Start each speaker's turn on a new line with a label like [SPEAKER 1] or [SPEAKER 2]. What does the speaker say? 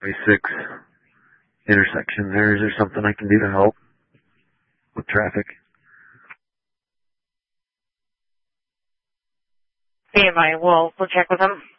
[SPEAKER 1] 26 intersection there. Is there something I can do to help with traffic?
[SPEAKER 2] Stand by. We'll check with them.